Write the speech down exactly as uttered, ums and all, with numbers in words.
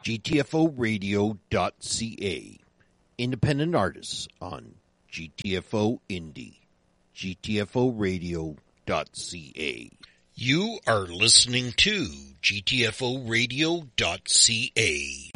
G T F O radio dot C A. Independent artists on G T F O Indie. G T F O radio dot C A. You are listening to G T F O radio dot C A.